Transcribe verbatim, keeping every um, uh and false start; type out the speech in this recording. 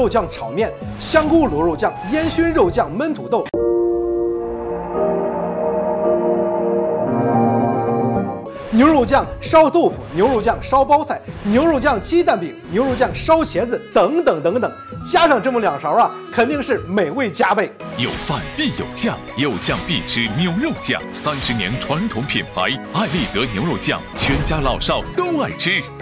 肉酱炒面、香菇螺肉酱、烟熏肉酱焖土豆。牛肉酱烧豆腐、牛肉酱烧包菜、牛肉酱鸡蛋饼、牛肉酱烧茄子等等等等，加上这么两勺啊，肯定是美味加倍。 有饭必有酱，有酱必吃牛肉酱，三十年传统品牌，爱立德牛肉酱，全家老少都爱吃。